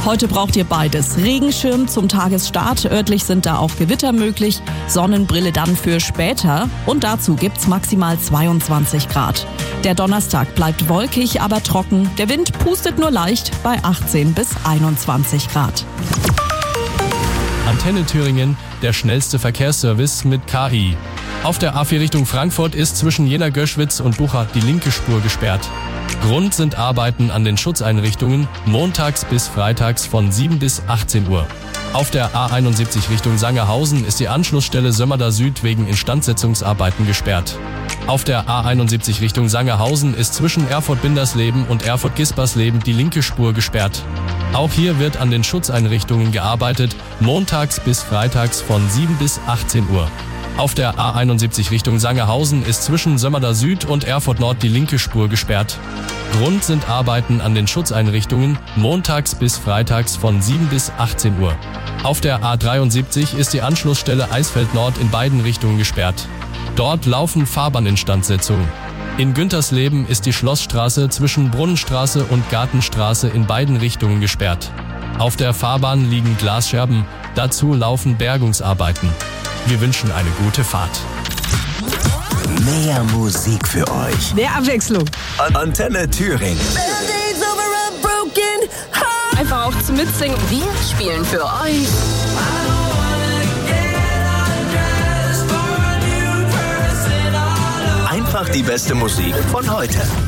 Heute braucht ihr beides. Regenschirm zum Tagesstart, örtlich sind da auch Gewitter möglich, Sonnenbrille dann für später und dazu gibt's maximal 22 Grad. Der Donnerstag bleibt wolkig, aber trocken. Der Wind pustet nur leicht bei 18 bis 21 Grad. Antenne Thüringen, der schnellste Verkehrsservice mit KI. Auf der A4 Richtung Frankfurt ist zwischen Jena-Göschwitz und Bucha die linke Spur gesperrt. Grund sind Arbeiten an den Schutzeinrichtungen, montags bis freitags von 7 bis 18 Uhr. Auf der A71 Richtung Sangerhausen ist die Anschlussstelle Sömmerda Süd wegen Instandsetzungsarbeiten gesperrt. Auf der A71 Richtung Sangerhausen ist zwischen Erfurt-Bindersleben und Erfurt-Gispersleben die linke Spur gesperrt. Auch hier wird an den Schutzeinrichtungen gearbeitet, montags bis freitags von 7 bis 18 Uhr. Auf der A71 Richtung Sangerhausen ist zwischen Sömmerda Süd und Erfurt Nord die linke Spur gesperrt. Grund sind Arbeiten an den Schutzeinrichtungen, montags bis freitags von 7 bis 18 Uhr. Auf der A73 ist die Anschlussstelle Eisfeld Nord in beiden Richtungen gesperrt. Dort laufen Fahrbahninstandsetzungen. In Güntersleben ist die Schlossstraße zwischen Brunnenstraße und Gartenstraße in beiden Richtungen gesperrt. Auf der Fahrbahn liegen Glasscherben, dazu laufen Bergungsarbeiten. Wir wünschen eine gute Fahrt. Mehr Musik für euch. Mehr Abwechslung. Antenne Thüringen. Einfach auch zum Mitsingen. Wir spielen für euch Einfach die beste Musik von heute.